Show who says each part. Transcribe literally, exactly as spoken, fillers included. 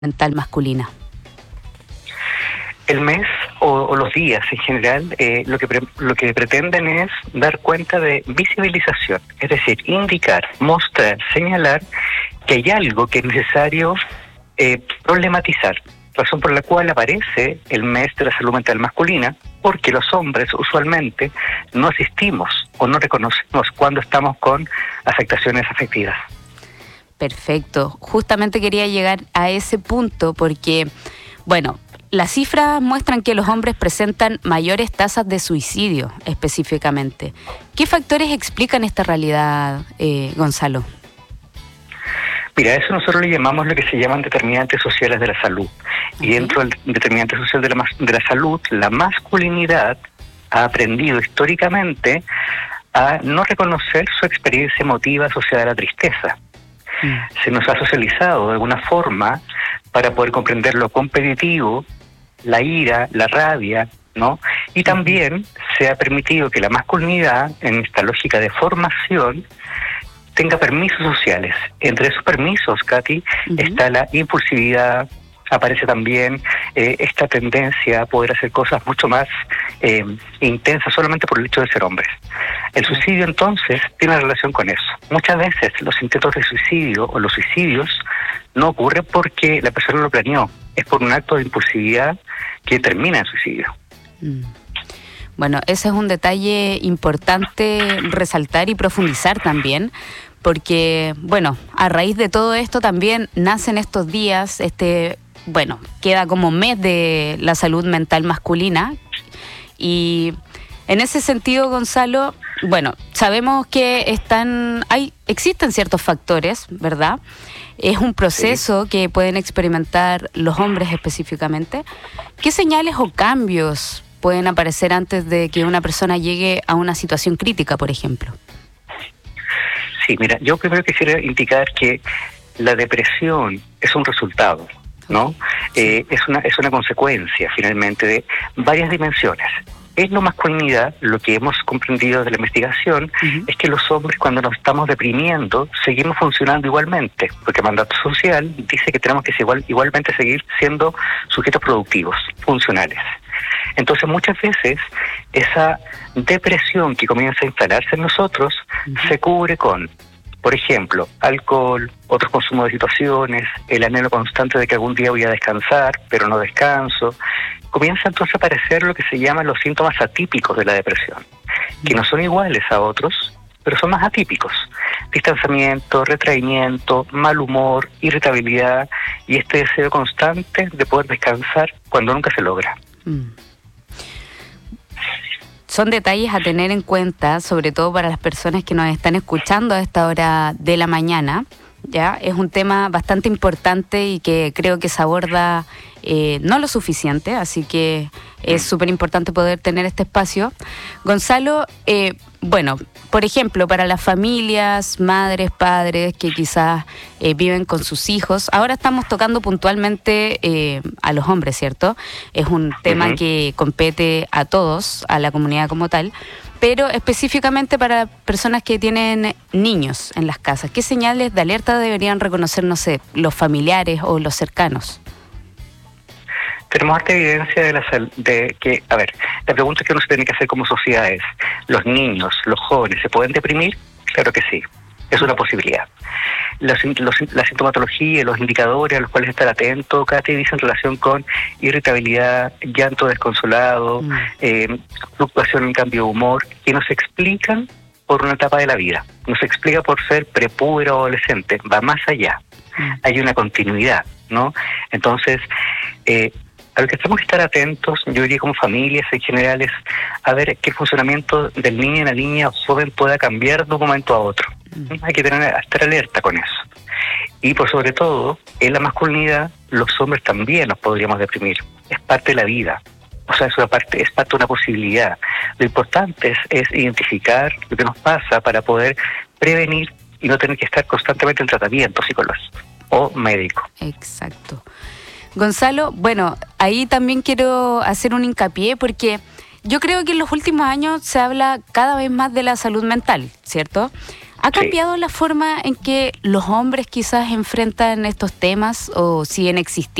Speaker 1: mental masculina?
Speaker 2: El mes o, o los días en general eh, lo que pre, lo que pretenden es dar cuenta de visibilización, es decir, indicar, mostrar, señalar que hay algo que es necesario eh, problematizar, razón por la cual aparece el mes de la salud mental masculina, porque los hombres usualmente no asistimos o no reconocemos cuando estamos con afectaciones afectivas.
Speaker 1: Perfecto, justamente quería llegar a ese punto porque, bueno, las cifras muestran que los hombres presentan mayores tasas de suicidio específicamente. ¿Qué factores explican esta realidad, eh, Gonzalo?
Speaker 2: Mira, eso nosotros le llamamos lo que se llaman determinantes sociales de la salud. Okay. Y dentro del determinante social de la, de la salud, la masculinidad ha aprendido históricamente a no reconocer su experiencia emotiva asociada a la tristeza. Mm. Se nos ha socializado de alguna forma para poder comprender lo competitivo, la ira, la rabia, ¿no? Y también se ha permitido que la masculinidad, en esta lógica de formación, tenga permisos sociales. Entre esos permisos, Katy, uh-huh. está la impulsividad, aparece también eh, esta tendencia a poder hacer cosas mucho más eh, intensas solamente por el hecho de ser hombres. El suicidio, entonces, tiene relación con eso. Muchas veces los intentos de suicidio o los suicidios no ocurren porque la persona lo planeó, es por un acto de impulsividad que termina en suicidio.
Speaker 1: Mm. Bueno, ese es un detalle importante resaltar y profundizar también, porque, bueno, a raíz de todo esto también nacen estos días, este, bueno, queda como mes de la salud mental masculina, y en ese sentido, Gonzalo, bueno, sabemos que están, hay, existen ciertos factores, ¿verdad? Es un proceso sí. que pueden experimentar los hombres específicamente. ¿Qué señales o cambios pueden aparecer antes de que una persona llegue a una situación crítica, por ejemplo?
Speaker 2: Sí, mira, yo primero quisiera indicar que la depresión es un resultado, ¿no? Sí. Eh, es una es una consecuencia, finalmente, de varias dimensiones. En la masculinidad, lo que hemos comprendido de la investigación uh-huh. es que los hombres, cuando nos estamos deprimiendo, seguimos funcionando igualmente, porque el mandato social dice que tenemos que igual, igualmente seguir siendo sujetos productivos, funcionales. Entonces, muchas veces, esa depresión que comienza a instalarse en nosotros uh-huh. se cubre con, por ejemplo, alcohol, otros consumos de situaciones, el anhelo constante de que algún día voy a descansar, pero no descanso. Comienza entonces a aparecer lo que se llaman los síntomas atípicos de la depresión, que no son iguales a otros, pero son más atípicos. Distanciamiento, retraimiento, mal humor, irritabilidad y este deseo constante de poder descansar cuando nunca se logra. Mm.
Speaker 1: Son detalles a tener en cuenta, sobre todo para las personas que nos están escuchando a esta hora de la mañana. Ya es un tema bastante importante y que creo que se aborda eh, no lo suficiente, así que es súper importante poder tener este espacio. Gonzalo, eh, bueno, por ejemplo, para las familias, madres, padres que quizás eh, viven con sus hijos, ahora estamos tocando puntualmente eh, a los hombres, ¿cierto? Es un tema uh-huh. que compete a todos, a la comunidad como tal, pero específicamente para personas que tienen niños en las casas. ¿Qué señales de alerta deberían reconocer, no sé, los familiares o los cercanos?
Speaker 2: Tenemos harta evidencia de, la sal- de que, a ver, la pregunta que uno se tiene que hacer como sociedad es, ¿los niños, los jóvenes, se pueden deprimir? Claro que sí, es una posibilidad. Los, los, la sintomatología, los indicadores a los cuales estar atento, Katy, dicen relación con irritabilidad, llanto desconsolado, mm. eh, fluctuación en cambio de humor, que no se explican por una etapa de la vida, no se explica por ser prepúbero o adolescente, va más allá, mm. hay una continuidad, ¿no? Entonces, eh, a lo que tenemos que estar atentos, yo diría como familias en general, es a ver qué funcionamiento del niño en la niña o joven pueda cambiar de un momento a otro. Mm. Hay que tener, estar alerta con eso. Y por sobre todo, en la masculinidad, los hombres también nos podríamos deprimir. Es parte de la vida. O sea, es una parte, es parte de una posibilidad. Lo importante es, es identificar lo que nos pasa para poder prevenir y no tener que estar constantemente en tratamiento psicológico o médico.
Speaker 1: Exacto. Gonzalo, bueno, ahí también quiero hacer un hincapié porque yo creo que en los últimos años se habla cada vez más de la salud mental, ¿cierto? ¿Ha cambiado sí. la forma en que los hombres quizás enfrentan estos temas o siguen existiendo?